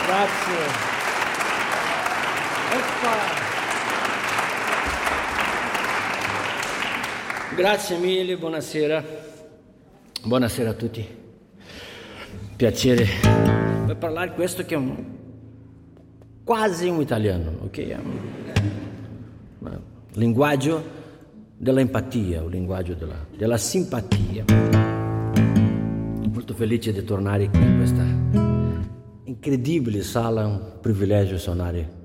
Grazie. Grazie mille, buonasera. Buonasera a tutti. Piacere per parlare questo che è quasi un italiano, ok? È un linguaggio dell'empatia, un linguaggio della simpatia. Molto felice di tornare qui in questa incredibile sala, un privilegio suonare